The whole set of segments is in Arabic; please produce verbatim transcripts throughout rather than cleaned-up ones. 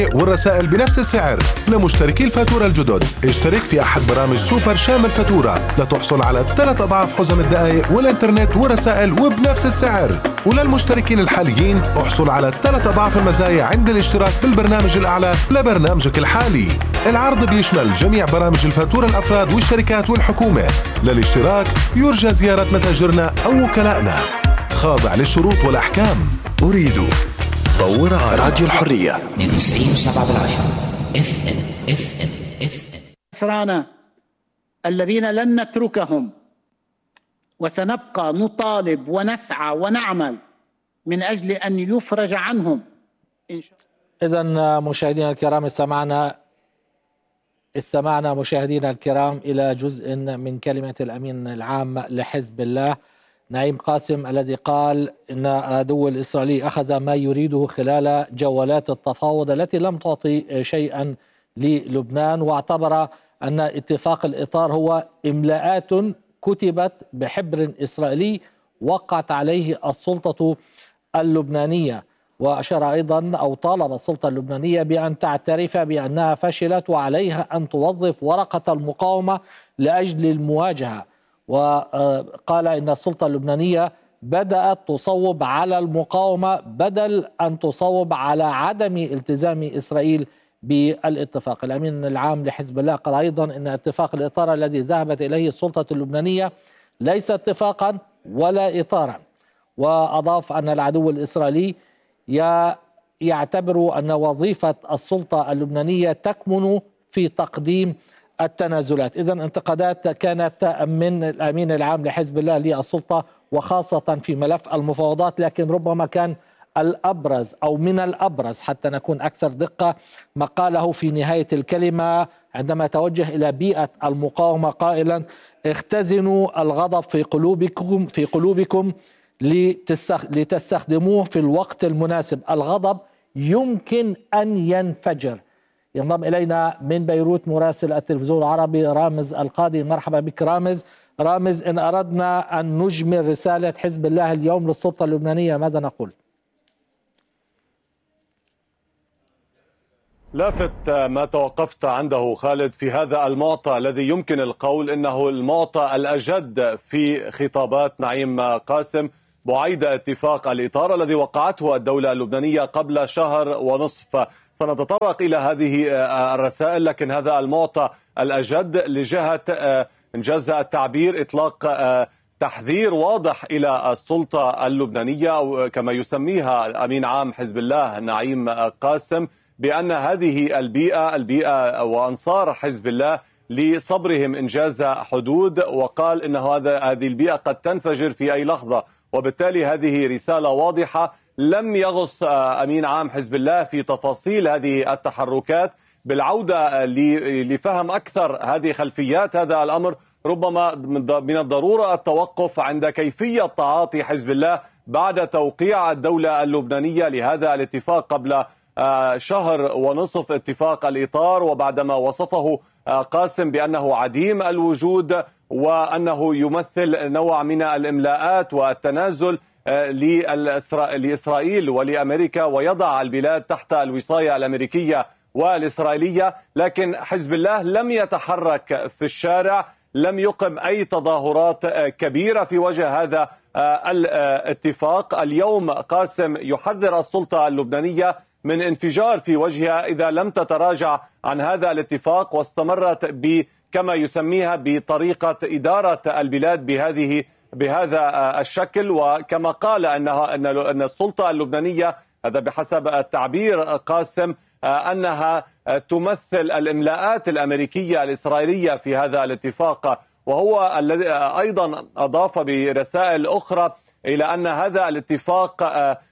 والرسائل بنفس السعر. لمشتركي الفاتورة الجدد اشترك في أحد برامج سوبر شامل فاتورة لتحصل على ثلاث أضعاف حزم الدقائق والإنترنت والرسائل وبنفس السعر. وللمشتركين الحاليين احصل على ثلاث أضعاف المزايا عند الاشتراك بالبرنامج الأعلى لبرنامجك الحالي. العرض بيشمل جميع برامج الفاتورة الأفراد والشركات والحكومة. للاشتراك يرجى زيارة متاجرنا أو وكلائنا، خاضع للشروط والأحكام. أريد طور راديو الحرية اثنين وتسعين وسبعة بالعشرة اف ام اف ام اف ام. أسرانا الذين لن نتركهم، وسنبقى نطالب ونسعى ونعمل من أجل أن يفرج عنهم إن شاء الله. إذن مشاهدينا الكرام، استمعنا استمعنا مشاهدينا الكرام إلى جزء من كلمة الأمين العام لحزب الله نعيم قاسم، الذي قال إن العدو الإسرائيلي أخذ ما يريده خلال جولات التفاوض التي لم تعطي شيئا للبنان، واعتبر أن اتفاق الإطار هو إملاءات كتبت بحبر إسرائيلي وقعت عليه السلطة اللبنانية. وأشار أيضا أو طالب السلطة اللبنانية بأن تعترف بأنها فشلت وعليها أن توظف ورقة المقاومة لأجل المواجهة. وقال إن السلطة اللبنانية بدأت تصوب على المقاومة بدل أن تصوب على عدم التزام إسرائيل بالاتفاق. الأمين العام لحزب الله قال أيضا إن اتفاق الإطار الذي ذهبت إليه السلطة اللبنانية ليس اتفاقا ولا إطارا. وأضاف أن العدو الإسرائيلي يعتبر أن وظيفة السلطة اللبنانية تكمن في تقديم التنازلات. إذن انتقادات كانت من الأمين العام لحزب الله للسلطة وخاصة في ملف المفاوضات، لكن ربما كان الأبرز أو من الأبرز حتى نكون أكثر دقة ما قاله في نهاية الكلمة عندما توجه إلى بيئة المقاومة قائلا: اختزنوا الغضب في قلوبكم في قلوبكم لتستخدموه في الوقت المناسب. الغضب يمكن أن ينفجر. ينضم إلينا من بيروت مراسل التلفزيون العربي رامز القاضي. مرحبا بك رامز. رامز، إن أردنا أن نجمل رسالة حزب الله اليوم للسلطة اللبنانية ماذا نقول؟ لافت ما توقفت عنده خالد في هذا المعطى الذي يمكن القول إنه المعطى الأجد في خطابات نعيم قاسم بعيد اتفاق الإطار الذي وقعته الدولة اللبنانية قبل شهر ونصف. سنتطرق إلى هذه الرسائل، لكن هذا المعطى الأجد لجهة إنجاز التعبير إطلاق تحذير واضح إلى السلطة اللبنانية أو كما يسميها الأمين عام حزب الله نعيم قاسم بأن هذه البيئة البيئة وأنصار حزب الله لصبرهم إنجاز حدود، وقال إن هذا هذه البيئة قد تنفجر في أي لحظة. وبالتالي هذه رسالة واضحة. لم يغص أمين عام حزب الله في تفاصيل هذه التحركات. بالعودة لفهم أكثر هذه خلفيات هذا الأمر، ربما من الضرورة التوقف عند كيفية تعاطي حزب الله بعد توقيع الدولة اللبنانية لهذا الاتفاق قبل شهر ونصف، اتفاق الإطار، وبعدما وصفه قاسم بأنه عديم الوجود وأنه يمثل نوع من الإملاءات والتنازل لإسرائيل ولأمريكا ويضع البلاد تحت الوصاية الأمريكية والإسرائيلية. لكن حزب الله لم يتحرك في الشارع، لم يقم أي تظاهرات كبيرة في وجه هذا الاتفاق. اليوم قاسم يحذر السلطة اللبنانية من انفجار في وجهها إذا لم تتراجع عن هذا الاتفاق واستمرت ب كما يسميها بطريقة إدارة البلاد بهذه بهذا الشكل. وكما قال أنها أن السلطة اللبنانية، هذا بحسب التعبير قاسم، أنها تمثل الإملاءات الأمريكية الإسرائيلية في هذا الاتفاق. وهو الذي أيضا أضاف برسائل أخرى إلى أن هذا الاتفاق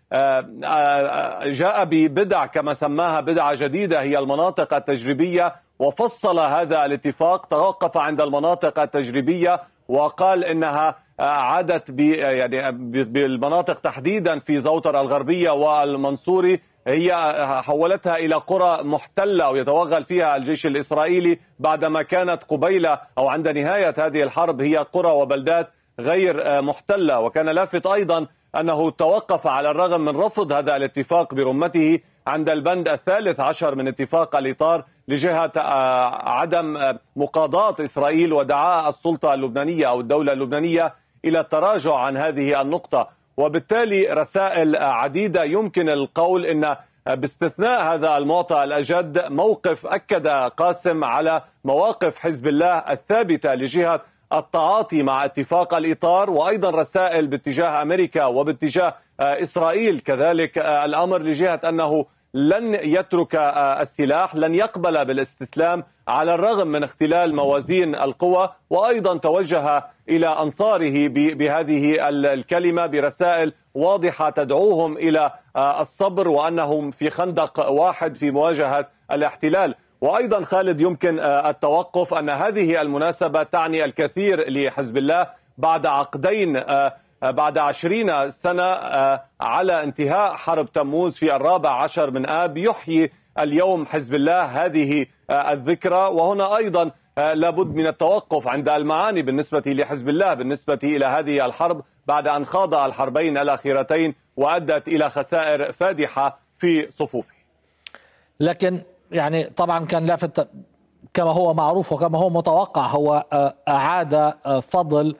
جاء ببدع كما سماها بدعة جديدة هي المناطق التجريبية، وفصل هذا الاتفاق، توقف عند المناطق التجريبية وقال إنها عادت ب يعني بالمناطق تحديدا في زوطر الغربية والمنصوري هي حولتها إلى قرى محتلة أو يتوغل فيها الجيش الإسرائيلي بعدما كانت قبيلة أو عند نهاية هذه الحرب هي قرى وبلدات غير محتلة. وكان لافت أيضا أنه توقف على الرغم من رفض هذا الاتفاق برمته عند البند الثالث عشر من اتفاق الإطار لجهة عدم مقاضاة إسرائيل، ودعاء السلطة اللبنانية أو الدولة اللبنانية إلى التراجع عن هذه النقطة. وبالتالي رسائل عديدة يمكن القول إن باستثناء هذا المعطى الأجد موقف أكد قاسم على مواقف حزب الله الثابتة لجهة التعاطي مع اتفاق الإطار، وأيضا رسائل باتجاه أمريكا وباتجاه إسرائيل كذلك الأمر لجهة أنه لن يترك السلاح، لن يقبل بالاستسلام على الرغم من اختلال موازين القوى. وأيضا توجه إلى أنصاره بهذه الكلمة برسائل واضحة تدعوهم إلى الصبر وأنهم في خندق واحد في مواجهة الاحتلال. وأيضا خالد يمكن التوقف أن هذه المناسبة تعني الكثير لحزب الله بعد عقدين، بعد عشرين سنة على انتهاء حرب تموز في الرابع عشر من آب. يحيي اليوم حزب الله هذه الذكرى، وهنا أيضا لابد من التوقف عند المعاني بالنسبة لحزب الله بالنسبة إلى هذه الحرب بعد أن خاض الحربين الأخيرتين وأدت إلى خسائر فادحة في صفوفه. لكن يعني طبعا كان لافت كما هو معروف وكما هو متوقع، هو أعاد فضل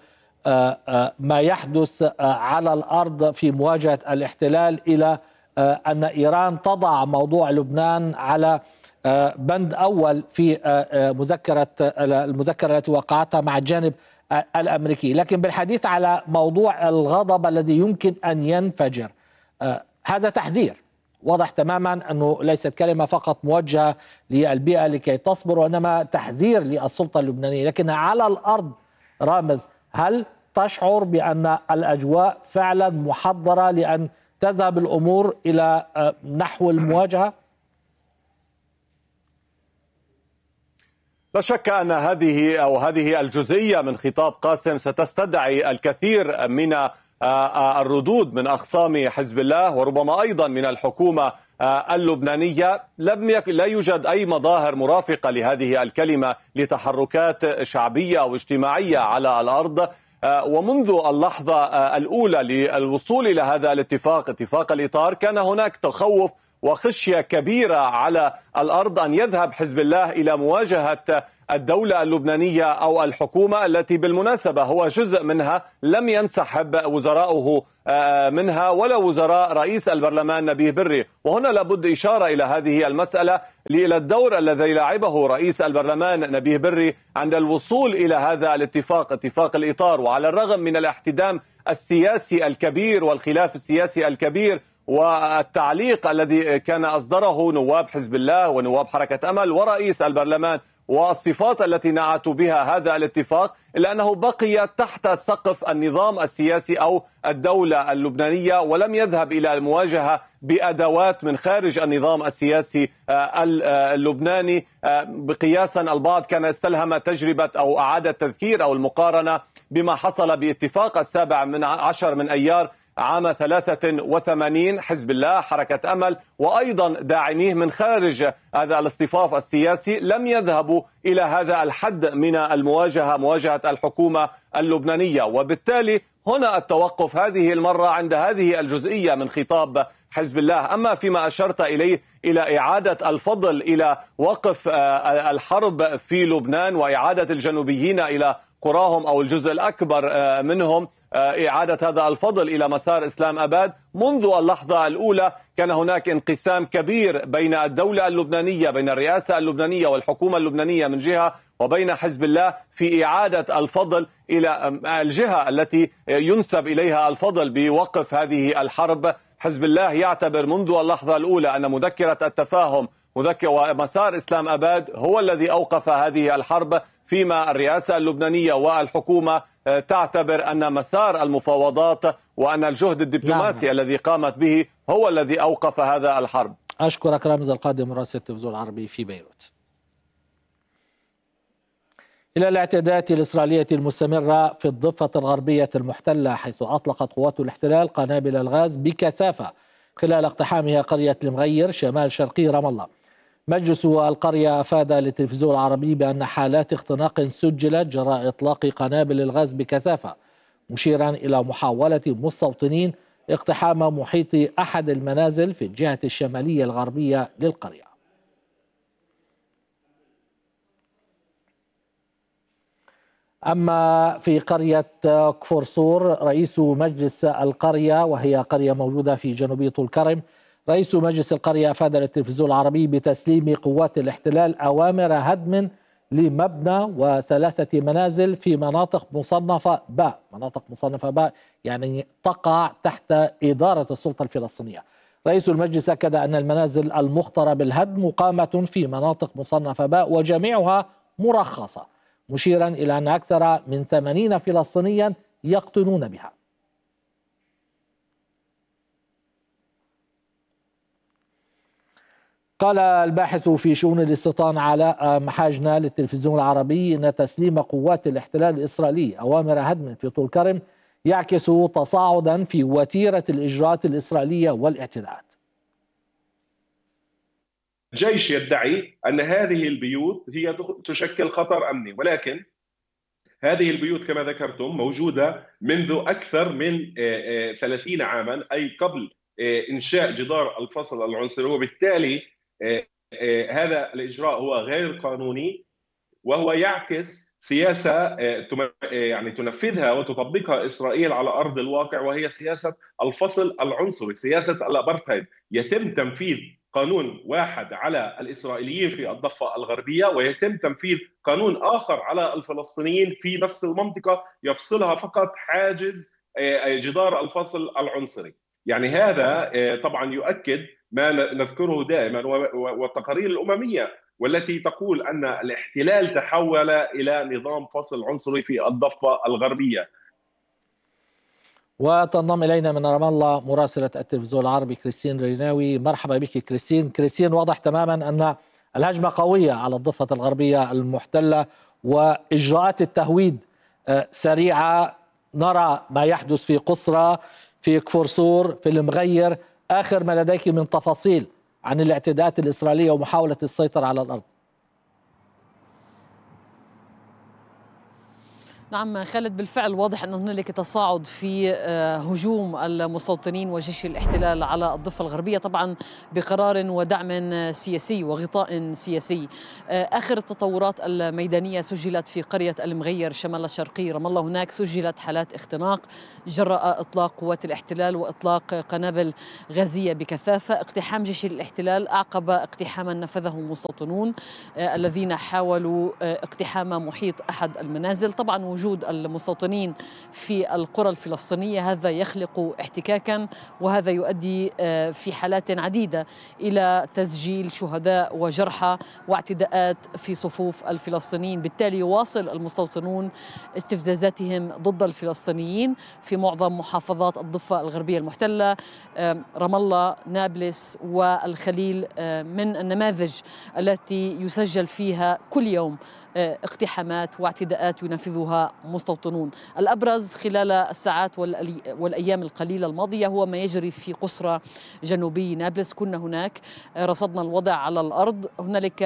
ما يحدث على الأرض في مواجهة الاحتلال إلى أن إيران تضع موضوع لبنان على بند أول في مذكرة المذكرة التي وقعتها مع الجانب الأمريكي. لكن بالحديث على موضوع الغضب الذي يمكن أن ينفجر، هذا تحذير واضح تماما أنه ليست كلمة فقط موجهة للبيئة لكي تصبر، وإنما تحذير للسلطة اللبنانية. لكن على الأرض رامز، هل تشعر بأن الأجواء فعلا محضرة لأن تذهب الأمور إلى نحو المواجهة؟ لا شك أن هذه أو هذه الجزئية من خطاب قاسم ستستدعي الكثير من الردود من أخصام حزب الله وربما أيضا من الحكومة اللبنانية. لم يكن لا يوجد أي مظاهر مرافقة لهذه الكلمة لتحركات شعبية أو اجتماعية على الأرض. ومنذ اللحظة الأولى للوصول إلى هذا الاتفاق، اتفاق الإطار، كان هناك تخوف وخشية كبيرة على الأرض أن يذهب حزب الله إلى مواجهة الدولة اللبنانية أو الحكومة التي بالمناسبة هو جزء منها، لم ينسحب وزراؤه منها ولا وزراء رئيس البرلمان نبيه بري. وهنا لابد إشارة إلى هذه المسألة، إلى الدور الذي لعبه رئيس البرلمان نبيه بري عند الوصول إلى هذا الاتفاق، اتفاق الإطار. وعلى الرغم من الاحتدام السياسي الكبير والخلاف السياسي الكبير والتعليق الذي كان أصدره نواب حزب الله ونواب حركة أمل ورئيس البرلمان والصفات التي نعتوا بها هذا الاتفاق، إلا أنه بقي تحت سقف النظام السياسي أو الدولة اللبنانية ولم يذهب إلى المواجهة بأدوات من خارج النظام السياسي اللبناني. بقياسا البعض كان استلهم تجربة أو أعاد التذكير أو المقارنة بما حصل باتفاق السابع من عشر من أيار عام ثلاثة وثمانين، حزب الله، حركة أمل وأيضا داعميه من خارج هذا الاصطفاف السياسي لم يذهبوا إلى هذا الحد من المواجهة، مواجهة الحكومة اللبنانية. وبالتالي هنا التوقف هذه المرة عند هذه الجزئية من خطاب حزب الله. أما فيما أشرت إليه إلى إعادة الفضل إلى وقف الحرب في لبنان وإعادة الجنوبيين إلى قراهم أو الجزء الأكبر منهم، إعادة هذا الفضل إلى مسار إسلام أباد، منذ اللحظة الأولى كان هناك انقسام كبير بين الدولة اللبنانية، بين الرئاسة اللبنانية والحكومة اللبنانية من جهة، وبين حزب الله في إعادة الفضل إلى الجهة التي ينسب إليها الفضل بوقف هذه الحرب. حزب الله يعتبر منذ اللحظة الأولى أن مذكرة التفاهم مذكرة ومسار إسلام أباد هو الذي أوقف هذه الحرب، فيما الرئاسة اللبنانية والحكومة تعتبر أن مسار المفاوضات وأن الجهد الدبلوماسي نعم. الذي قامت به هو الذي أوقف هذا الحرب. أشكرك رامز القادم مراسل التلفزيون العربي في بيروت. إلى الاعتداءات الإسرائيلية المستمرة في الضفة الغربية المحتلة، حيث أطلقت قوات الاحتلال قنابل الغاز بكثافة خلال اقتحامها قرية المغير شمال شرقي رام الله. مجلس القرية أفاد للتلفزيون العربي بأن حالات اختناق سجلت جراء إطلاق قنابل الغاز بكثافة، مشيرا إلى محاولة مستوطنين اقتحام محيط أحد المنازل في الجهة الشمالية الغربية للقرية. أما في قرية كفرصور، رئيس مجلس القرية وهي قرية موجودة في جنوبية طول كرم، رئيس مجلس القرية أفاد التلفزيون العربي بتسليم قوات الاحتلال أوامر هدم لمبنى وثلاثة منازل في مناطق مصنفة باء. مناطق مصنفة باء يعني تقع تحت إدارة السلطة الفلسطينية. رئيس المجلس أكد أن المنازل المخطرة بالهدم مقامة في مناطق مصنفة باء وجميعها مرخصة، مشيرا إلى أن أكثر من ثمانين فلسطينيا يقطنون بها. قال الباحث في شؤون الاستيطان علاء محاجنة للتلفزيون العربي أن تسليم قوات الاحتلال الإسرائيلي أوامر هدم في طول كرم يعكس تصاعدا في وتيرة الإجراءات الإسرائيلية والاعتداءات. الجيش يدعي أن هذه البيوت هي تشكل خطر أمني، ولكن هذه البيوت كما ذكرتم موجودة منذ أكثر من ثلاثين عاما، أي قبل إنشاء جدار الفصل العنصري، وبالتالي هذا الإجراء هو غير قانوني وهو يعكس سياسة يعني تنفذها وتطبقها إسرائيل على أرض الواقع، وهي سياسة الفصل العنصري، سياسة الأبرتايد. يتم تنفيذ قانون واحد على الإسرائيليين في الضفة الغربية، ويتم تنفيذ قانون آخر على الفلسطينيين في نفس المنطقة يفصلها فقط حاجز جدار الفصل العنصري. يعني هذا طبعا يؤكد ما نذكره دائما والتقارير الأممية والتي تقول أن الاحتلال تحول إلى نظام فصل عنصري في الضفة الغربية. وتنضم إلينا من رام الله مراسلة التلفزيون العربي كريستين ريناوي. مرحبا بك كريستين. كريستين، واضح تماما أن الهجمة قوية على الضفة الغربية المحتلة وإجراءات التهويد سريعة. نرى ما يحدث في قصرى، في كفرصور، في المغير. آخر ما لديك من تفاصيل عن الاعتداءات الإسرائيلية ومحاولة السيطرة على الأرض؟ نعم خالد، بالفعل واضح أن هنالك تصاعد في هجوم المستوطنين وجيش الاحتلال على الضفة الغربية، طبعا بقرار ودعم سياسي وغطاء سياسي. آخر التطورات الميدانية سجلت في قرية المغير شمال الشرقي رام الله. هناك سجلت حالات اختناق جراء إطلاق قوات الاحتلال وإطلاق قنابل غازية بكثافة. اقتحام جيش الاحتلال أعقب اقتحاما نفذه مستوطنون الذين حاولوا اقتحام محيط أحد المنازل. طبعا وجود المستوطنين في القرى الفلسطينية هذا يخلق احتكاكا، وهذا يؤدي في حالات عديدة إلى تسجيل شهداء وجرحى واعتداءات في صفوف الفلسطينيين. بالتالي يواصل المستوطنون استفزازاتهم ضد الفلسطينيين في معظم محافظات الضفة الغربية المحتلة. رام الله، نابلس والخليل من النماذج التي يسجل فيها كل يوم اقتحامات واعتداءات ينفذها مستوطنون. الأبرز خلال الساعات والأيام القليلة الماضية هو ما يجري في قصرى جنوبي نابلس. كنا هناك، رصدنا الوضع على الأرض. هنالك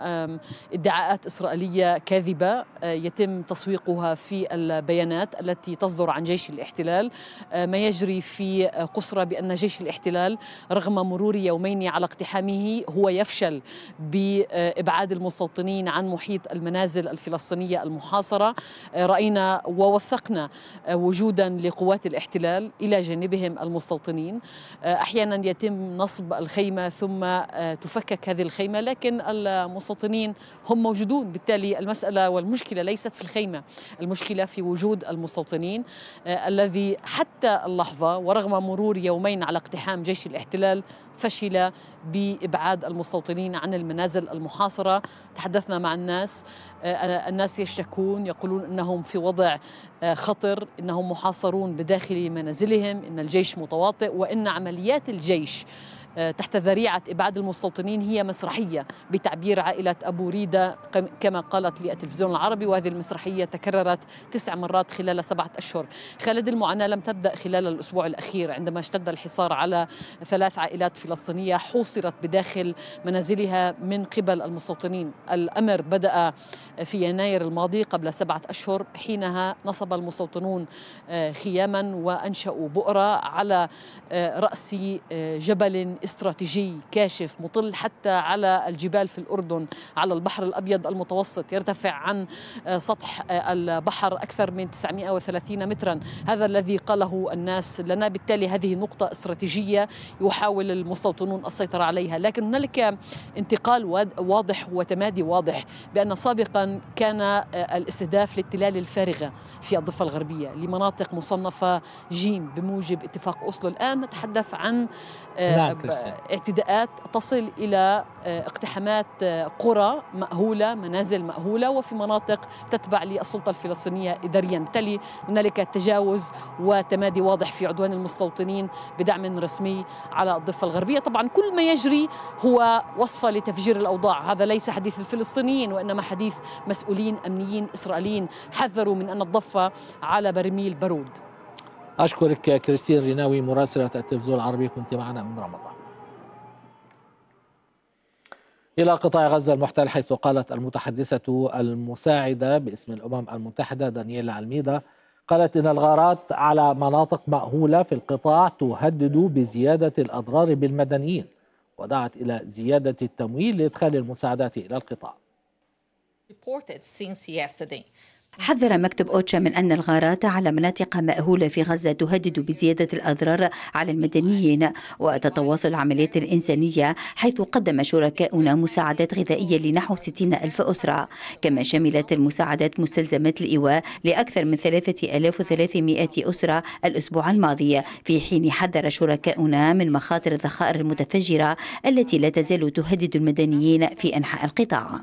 ادعاءات إسرائيلية كاذبة يتم تسويقها في البيانات التي تصدر عن جيش الاحتلال. ما يجري في قصرى بأن جيش الاحتلال رغم مرور يومين على اقتحامه هو يفشل بإبعاد المستوطنين عن محيط المنازل الفلسطينية المحاصرة. رأينا ووثقنا وجودا لقوات الاحتلال إلى جانبهم المستوطنين. أحيانا يتم نصب الخيمة ثم تفكك هذه الخيمة، لكن المستوطنين هم موجودون. بالتالي المسألة والمشكلة ليست في الخيمة، المشكلة في وجود المستوطنين الذي حتى اللحظة ورغم مرور يومين على اقتحام جيش الاحتلال فشل بإبعاد المستوطنين عن المنازل المحاصرة. تحدثنا مع الناس، الناس يشتكون، يقولون أنهم في وضع خطر، أنهم محاصرون بداخل منازلهم، أن الجيش متواطئ، وأن عمليات الجيش تحت ذريعة إبعاد المستوطنين هي مسرحية بتعبير عائلة أبو ريدة كما قالت لي التلفزيون العربي، وهذه المسرحية تكررت تسع مرات خلال سبعة أشهر. خالد، المعاناة لم تبدأ خلال الأسبوع الأخير عندما اشتد الحصار على ثلاث عائلات فلسطينية حوصرت بداخل منازلها من قبل المستوطنين. الأمر بدأ في يناير الماضي قبل سبعة أشهر، حينها نصب المستوطنون خياما وأنشأوا بؤرة على رأس جبل استراتيجي كاشف مطل حتى على الجبال في الأردن على البحر الأبيض المتوسط، يرتفع عن سطح البحر أكثر من تسعمئة وثلاثين مترا. هذا الذي قاله الناس لنا، بالتالي هذه نقطة استراتيجية يحاول المستوطنون السيطرة عليها. لكن هنالك انتقال واضح وتمادي واضح، بأن سابقا كان الاستهداف للتلال الفارغة في الضفة الغربية لمناطق مصنفة جيم بموجب اتفاق أوسلو. الآن نتحدث عن اعتداءات تصل إلى اقتحامات قرى مأهولة، منازل مأهولة، وفي مناطق تتبع للسلطة الفلسطينية إداريا. بالتالي هنالك تجاوز وتمادي واضح في عدوان المستوطنين بدعم رسمي على الضفة الغربية. طبعا كل ما يجري هو وصفة لتفجير الأوضاع، هذا ليس حديث الفلسطينيين وإنما حديث مسؤولين أمنيين إسرائيليين حذروا من أن الضفة على برميل بارود. أشكرك كريستين ريناوي مراسلة التلفزيون العربي، كنت معنا من رام الله. إلى قطاع غزة المحتل، حيث قالت المتحدثة المساعدة باسم الأمم المتحدة دانييلا ألميدا قالت إن الغارات على مناطق مأهولة في القطاع تهدد بزيادة الأضرار بالمدنيين، ودعت إلى زيادة التمويل لإدخال المساعدات إلى القطاع. حذر مكتب أوتشا من أن الغارات على مناطق مأهولة في غزة تهدد بزيادة الأضرار على المدنيين وتتواصل العمليات الإنسانية، حيث قدم شركاؤنا مساعدات غذائية لنحو ستين ألف أسرة، كما شملت المساعدات مستلزمات الإيواء لأكثر من ثلاثة آلاف وثلاثمائة أسرة الأسبوع الماضي، في حين حذر شركاؤنا من مخاطر الذخائر المتفجرة التي لا تزال تهدد المدنيين في أنحاء القطاع.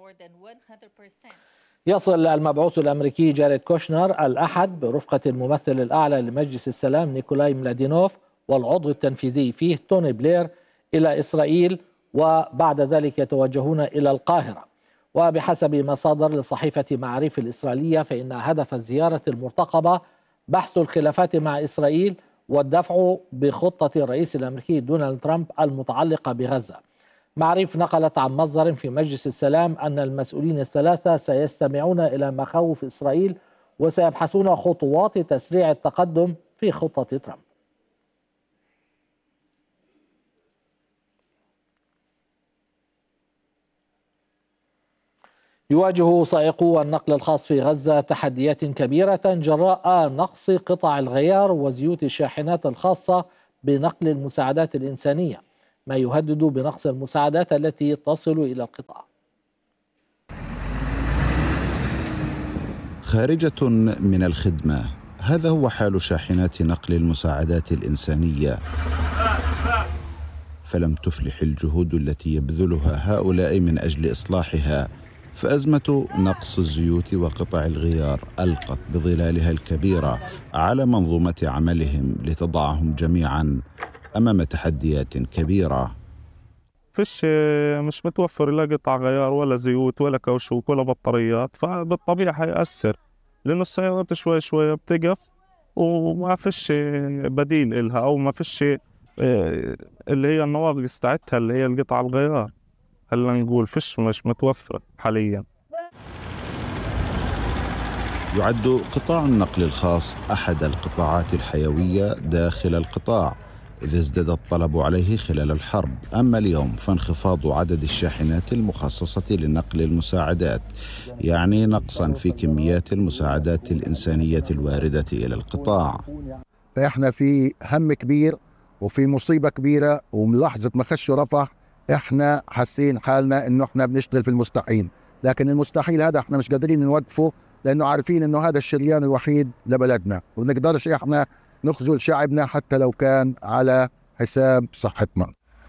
يصل المبعوث الأمريكي جاريد كوشنر الأحد برفقة الممثل الأعلى لمجلس السلام نيكولاي ملادينوف والعضو التنفيذي فيه توني بلير إلى إسرائيل، وبعد ذلك يتوجهون إلى القاهرة. وبحسب مصادر لصحيفة معاريف الإسرائيلية فإن هدف الزيارة المرتقبة بحث الخلافات مع إسرائيل والدفع بخطة الرئيس الأمريكي دونالد ترامب المتعلقة بغزة. معريف نقلت عن مصدر في مجلس السلام أن المسؤولين الثلاثة سيستمعون إلى مخاوف إسرائيل وسيبحثون خطوات تسريع التقدم في خطة ترامب. يواجه سائقو النقل الخاص في غزة تحديات كبيرة جراء نقص قطع الغيار وزيوت الشاحنات الخاصة بنقل المساعدات الإنسانية، ما يهدد بنقص المساعدات التي تصل إلى القطاع. خارجة من الخدمة، هذا هو حال شاحنات نقل المساعدات الإنسانية، فلم تفلح الجهود التي يبذلها هؤلاء من أجل إصلاحها، فأزمة نقص الزيوت وقطع الغيار ألقت بظلالها الكبيرة على منظومة عملهم لتضعهم جميعاً أمام تحديات كبيرة. فيش مش متوفر لا قطع غيار ولا زيوت ولا كاوشوك ولا بطاريات، فبالطبيعة حيأثر لأنه السيارات شوي شوي بتقف وما فيش بديل إلها، أو ما فيش اللي هي النواقص تاعتها اللي هي القطع الغيار، هلا نقول فيش مش متوفر حاليا. يعد قطاع النقل الخاص أحد القطاعات الحيوية داخل القطاع، إذ ازداد الطلب عليه خلال الحرب. أما اليوم فانخفاض عدد الشاحنات المخصصة لنقل المساعدات يعني نقصا في كميات المساعدات الإنسانية الواردة إلى القطاع. فإحنا في هم كبير وفي مصيبة كبيرة، وملاحظة ما خشوا رفح إحنا حاسين حالنا إنه إحنا بنشتغل في المستحيل، لكن المستحيل هذا إحنا مش قادرين نوقفه، لأنه عارفين إنه هذا الشريان الوحيد لبلدنا، ونقدرش إحنا نخذل شعبنا حتى لو كان على حساب صحتنا.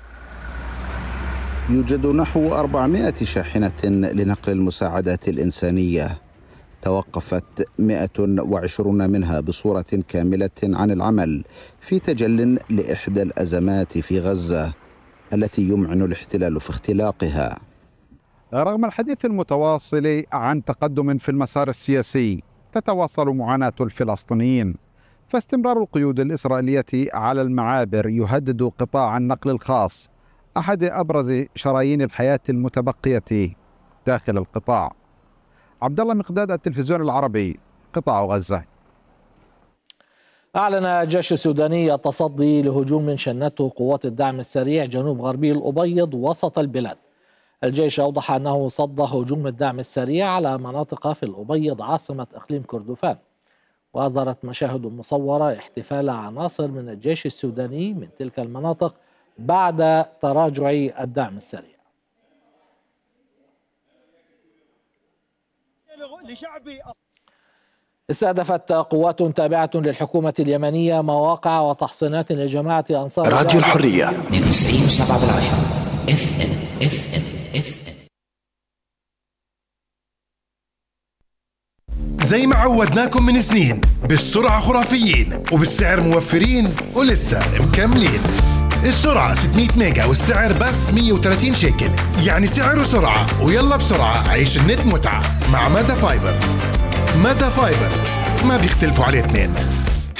يوجد نحو أربعمائة شاحنة لنقل المساعدات الإنسانية، توقفت مئة وعشرون منها بصورة كاملة عن العمل في تجل لإحدى الأزمات في غزة، التي يمعن الاحتلال في اختلاقها. رغم الحديث المتواصل عن تقدم في المسار السياسي، تتواصل معاناة الفلسطينيين، فاستمرار القيود الإسرائيلية على المعابر يهدد قطاع النقل الخاص، أحد أبرز شرايين الحياة المتبقية داخل القطاع. عبد الله مقداد، التلفزيون العربي، قطاع غزة. أعلن الجيش السوداني التصدي لهجوم شنته قوات الدعم السريع جنوب غربي الأبيض وسط البلاد. الجيش أوضح أنه صد هجوم الدعم السريع على مناطق في الأبيض عاصمة إقليم كردفان. وأظهرت مشاهد مصورة احتفال عناصر من الجيش السوداني من تلك المناطق بعد تراجع الدعم السريع. استهدفت قوات تابعة للحكومة اليمنية مواقع وتحصينات لجماعة أنصار راديو الحرية اثنين وتسعين وسبعة بالعشرة اف ام اف ام اف ام. زي ما عودناكم من سنين، بالسرعة خرافيين وبالسعر موفرين ولسه مكملين. السرعة ستمية ميجا والسعر بس مية وثلاثين شيكل، يعني سعر وسرعة. ويلا بسرعة عيش النت متعة مع ميدا فايبر. ميدا فايبر ما بيختلفوا عليه اثنين.